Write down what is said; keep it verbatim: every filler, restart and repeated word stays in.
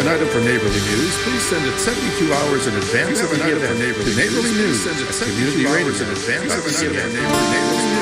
an item for Neighborly News, please send it seventy-two hours in advance of the event to Neighborly News at Community Radio.